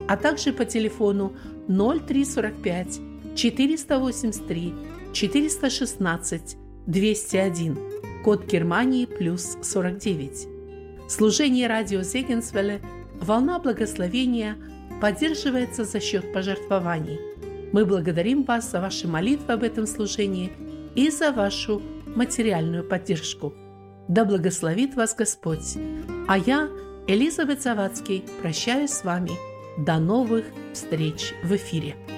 а также по телефону 0345 483 416 201, код Германии плюс 49. Служение радио Зегенсвелле «Волна благословения» поддерживается за счет пожертвований. Мы благодарим вас за ваши молитвы об этом служении и за вашу материальную поддержку. Да благословит вас Господь. А я, Элизабет Завадский, прощаюсь с вами. До новых встреч в эфире.